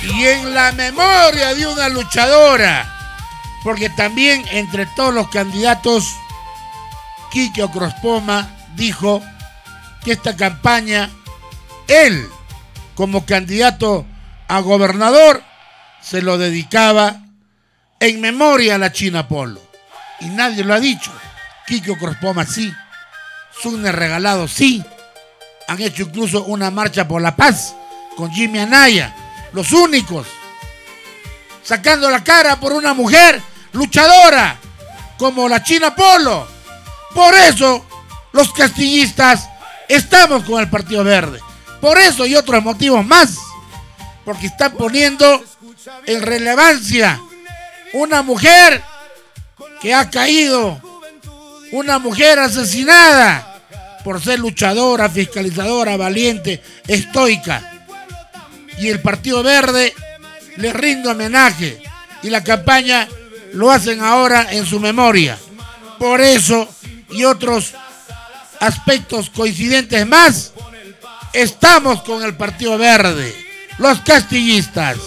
Y en la memoria de una luchadora, porque también entre todos los candidatos, Quique Ocrospoma dijo que esta campaña, él, como candidato a gobernador, se lo dedicaba en memoria a la China Polo. Y nadie lo ha dicho. Quique Ocrospoma sí. Zune Regalado sí. Han hecho incluso una marcha por la paz con Jimmy Anaya. Los únicos. Sacando la cara por una mujer luchadora como la China Polo. Por eso los castillistas estamos con el Partido Verde. Por eso y otros motivos más. Porque están poniendo en relevancia una mujer que ha caído, una mujer asesinada por ser luchadora, fiscalizadora, valiente, estoica. Y el Partido Verde le rinde homenaje y la campaña lo hacen ahora en su memoria. Por eso y otros aspectos coincidentes más, estamos con el Partido Verde, los castillistas.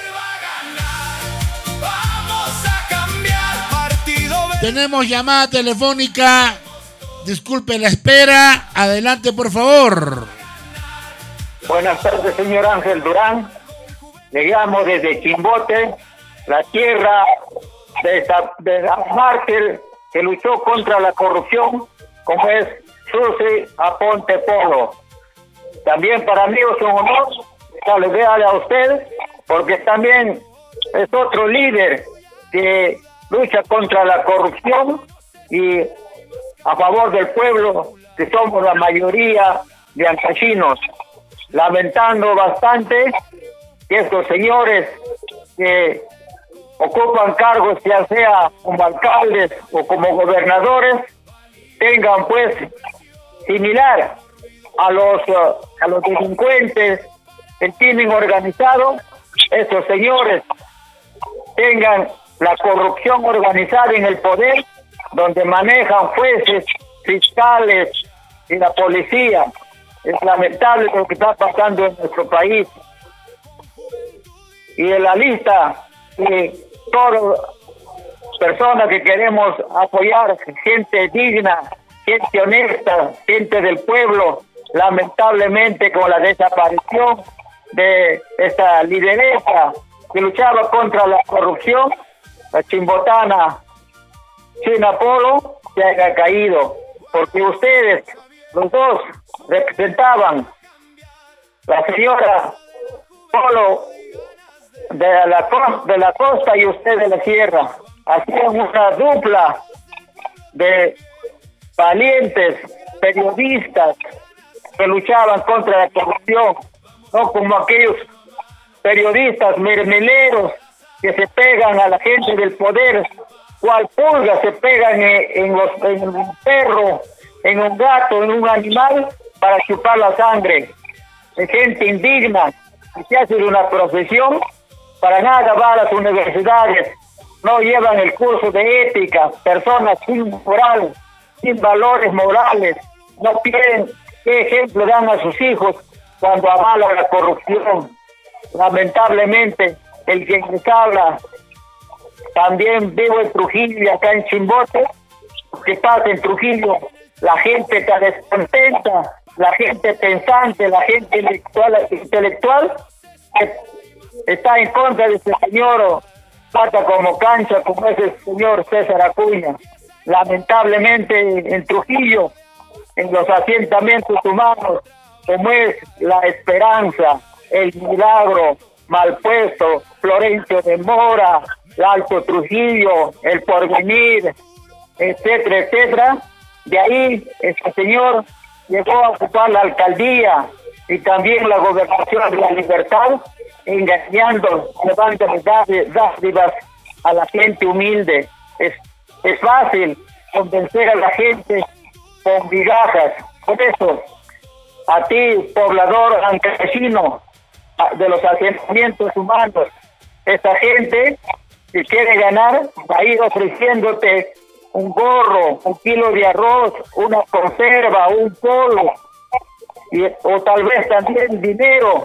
Tenemos llamada telefónica. Disculpe la espera. Adelante, por favor. Buenas tardes, señor Ángel Durán. Le llamo desde Chimbote, la tierra de la mártir que luchó contra la corrupción, como es Susi Aponte Polo. También para mí es un honor saludarle a usted, porque también es otro líder que lucha contra la corrupción y a favor del pueblo, que somos la mayoría de ancachinos. Lamentando bastante que estos señores que ocupan cargos, ya sea como alcaldes o como gobernadores, tengan pues similar a los delincuentes, el crimen organizado, estos señores tengan la corrupción organizada en el poder, donde manejan jueces, fiscales y la policía. Es lamentable lo que está pasando en nuestro país. Y en la lista de todas personas que queremos apoyar, gente digna, gente honesta, gente del pueblo, lamentablemente con la desaparición de esta lideresa que luchaba contra la corrupción, la chimbotana China Polo, se haya caído, porque ustedes, los dos, representaban la señora Polo de la costa y usted de la sierra. Hacían una dupla de valientes periodistas que luchaban contra la corrupción, no como aquellos periodistas mermeleros que se pegan a la gente del poder, cual pulga se pegan en un perro, en un gato, en un animal, para chupar la sangre. Es gente indigna, que se hace de una profesión, para nada va a las universidades, no llevan el curso de ética, personas sin moral, sin valores morales, no tienen qué ejemplo dan a sus hijos cuando avalan la corrupción. Lamentablemente, el que les habla, también vivo en Trujillo y acá en Chimbote. Lo que pasa en Trujillo, la gente está descontenta, la gente pensante, la gente intelectual que está en contra de este señor, pata como cancha, como es el señor César Acuña. Lamentablemente en Trujillo, en los asentamientos humanos, como es La Esperanza, El Milagro, Malpuesto, Florencio de Mora, el Alto Trujillo, El Porvenir, etcétera, etcétera. De ahí este señor llegó a ocupar la alcaldía y también la gobernación de La Libertad, engañando, llevando dádivas a la gente humilde. Es fácil convencer a la gente con migajas. Por eso, a ti, poblador ancashino de los asentamientos humanos, esta gente que quiere ganar va a ir ofreciéndote un gorro, un kilo de arroz, una conserva, un polo, o tal vez también dinero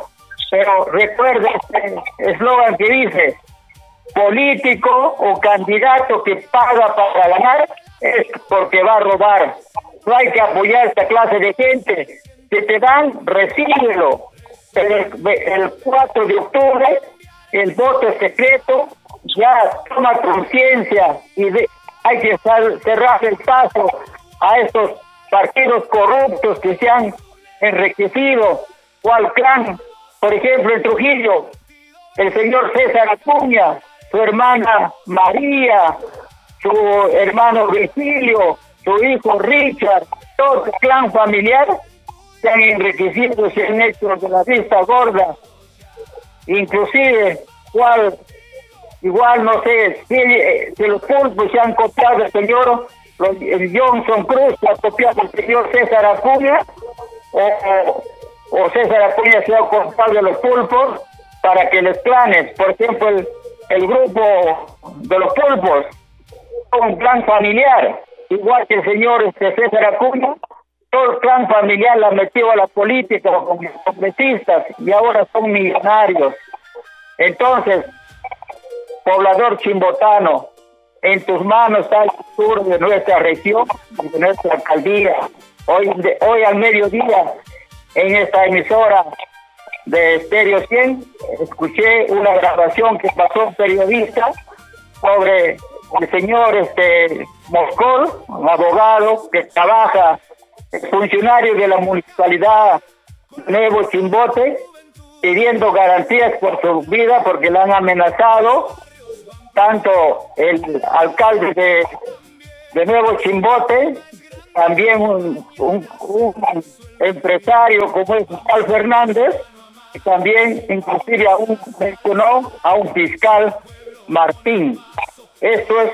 Pero recuerda este eslogan que dice: político o candidato que paga para ganar es porque va a robar. No hay que apoyar a esta clase de gente. Si te dan, recíbelo. El 4 de octubre, el voto es secreto, ya toma conciencia y hay que cerrar el paso a estos partidos corruptos que se han enriquecido, cual clan, por ejemplo, en Trujillo, el señor César Acuña, su hermana María, su hermano Virgilio, su hijo Richard, todo el clan familiar se han enriquecido, se han hecho de la vista gorda. Inclusive, igual no sé, si los pulpos se han copiado del señor el Johnson Cruz, se ha copiado del señor César Acuña, o César Acuña se ha copiado de los pulpos, para que los clanes, por ejemplo, el grupo de los pulpos, un clan familiar, igual que el señor César Acuña, todo el clan familiar la metió a la política como congresistas y ahora son millonarios. Entonces, poblador chimbotano, en tus manos está el futuro de nuestra región, de nuestra alcaldía. Hoy al mediodía, en esta emisora de Estéreo 100, escuché una grabación que pasó un periodista sobre el señor Moscol, un abogado que trabaja, es funcionario de la municipalidad Nuevo Chimbote, pidiendo garantías por su vida porque le han amenazado tanto el alcalde de Nuevo Chimbote, también un empresario como es Juan Fernández, y también inclusive mencionó a un fiscal Martín. Esto es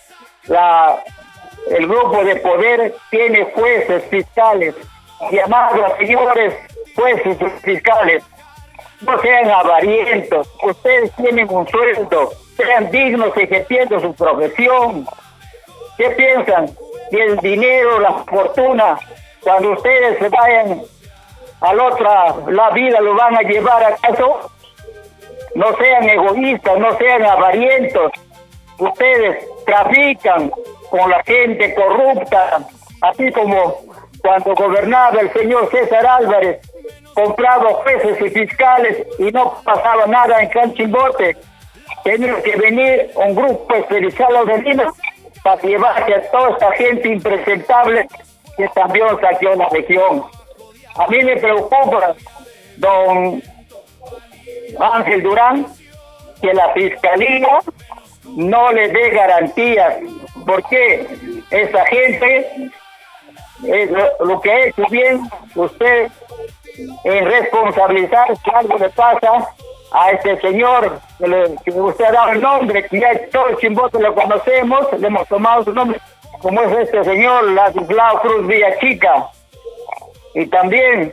el grupo de poder tiene jueces, fiscales, llamados a señores jueces y fiscales, no sean avarientos, ustedes tienen un sueldo, sean dignos ejerciendo su profesión. ¿Qué piensan? Que el dinero, la fortuna, cuando ustedes se vayan la vida lo van a llevar a caso? No sean egoístas, no sean avarientos. Ustedes trafican con la gente corrupta, así como cuando gobernaba el señor César Álvarez, compraba jueces y fiscales y no pasaba nada en Canchimbote. Tenía que venir un grupo especializado de Lima para llevarse a toda esta gente impresentable que también saqueó la región. A mí me preocupa, don Ángel Durán, que la Fiscalía no le dé garantías, porque esa gente, lo que ha hecho bien usted en responsabilizar si algo le pasa a este señor, que usted ha dado el nombre, que ya todo el Chimbote lo conocemos, le hemos tomado su nombre, como es este señor Ladislao Cruz Villachica. Y también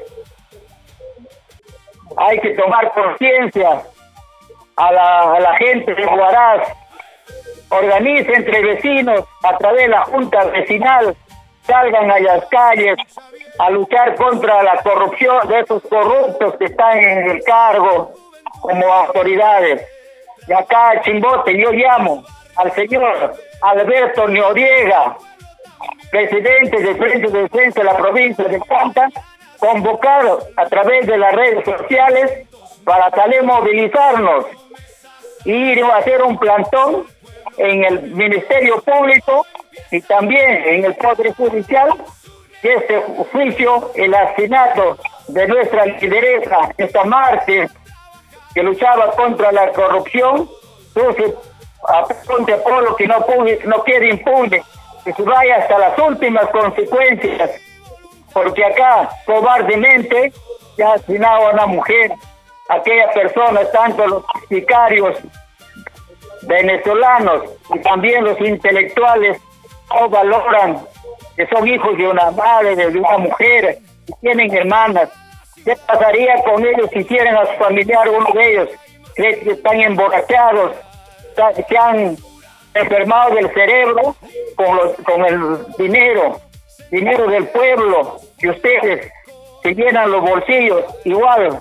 hay que tomar conciencia a la gente de Huaraz. Organice entre vecinos a través de la junta vecinal, salgan a las calles a luchar contra la corrupción de esos corruptos que están en el cargo como autoridades. Y acá en Chimbote yo llamo al señor Alberto Noriega, presidente del Frente de Defensa de la provincia de Canta, convocado a través de las redes sociales para salir movilizarnos y ir a hacer un plantón en el Ministerio Público y también en el Poder Judicial, que este juicio, el asesinato de nuestra lideresa, esta mártir que luchaba contra la corrupción, entonces apunte a todo lo que no quede impune, que se vaya hasta las últimas consecuencias, porque acá cobardemente se ha asesinado a una mujer, aquellas personas, tanto los sicarios venezolanos y también los intelectuales no valoran que son hijos de una madre, de una mujer, y tienen hermanas. ¿Qué pasaría con ellos si hicieran a su familiar, uno de ellos, que están emborrachados, se han enfermado del cerebro con el dinero del pueblo, que ustedes se llenan los bolsillos? Igual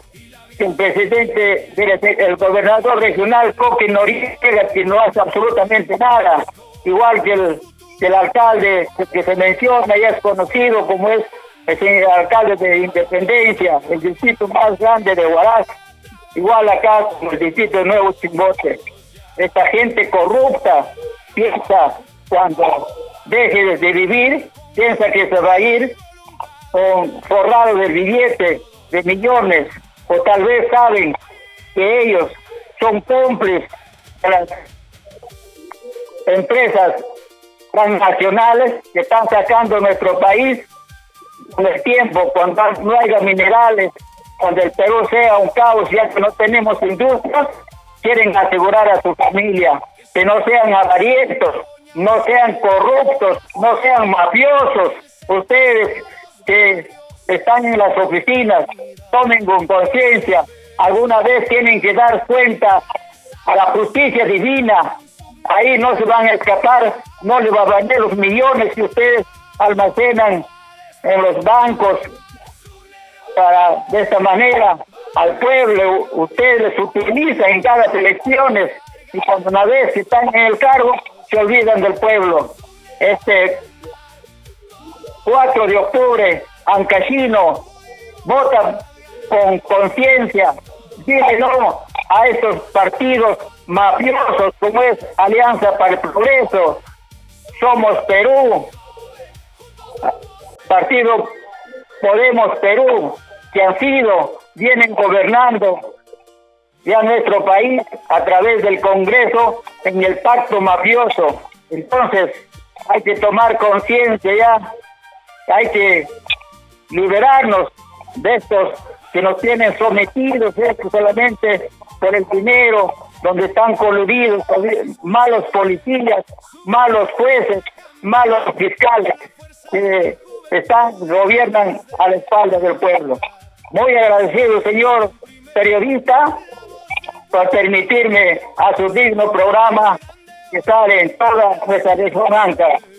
el presidente, el gobernador regional Coque Noriega, que no hace absolutamente nada, igual que el alcalde que se menciona, ya es conocido como es el alcalde de Independencia, el distrito más grande de Huaraz, igual acá como el distrito de Nuevo Chimbote. Esta gente corrupta piensa, cuando deje de vivir, piensa que se va a ir forrado de billetes de millones, o tal vez saben que ellos son cómplices de las empresas transnacionales que están sacando nuestro país con el tiempo, cuando no haya minerales, cuando el Perú sea un caos, ya que no tenemos industrias. Quieren asegurar a su familia, que no sean avarientos, no sean corruptos, no sean mafiosos. Ustedes que están en las oficinas, tomen con conciencia, alguna vez tienen que dar cuenta a la justicia divina. Ahí no se van a escapar, no les va a valer los millones que ustedes almacenan en los bancos para, de esta manera, al pueblo. Ustedes les utilizan en cada elecciones, y cuando una vez que están en el cargo se olvidan del pueblo. Este 4 de octubre, Ancashino, vota con conciencia, dile no a estos partidos mafiosos como es Alianza para el Progreso, Somos Perú, Partido Podemos Perú, que vienen gobernando ya nuestro país a través del Congreso en el pacto mafioso. Entonces hay que tomar conciencia ya, hay que liberarnos de estos que nos tienen sometidos solamente por el dinero, donde están coludidos malos policías, malos jueces, malos fiscales que gobiernan a la espalda del pueblo. Muy agradecido, señor periodista, por permitirme a su digno programa que sale en toda nuestra región Anca.